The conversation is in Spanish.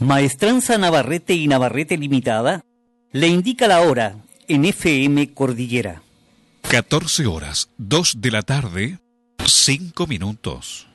Maestranza Navarrete y Navarrete Limitada le indica la hora en FM Cordillera. 14 horas, 2 de la tarde, 5 minutos.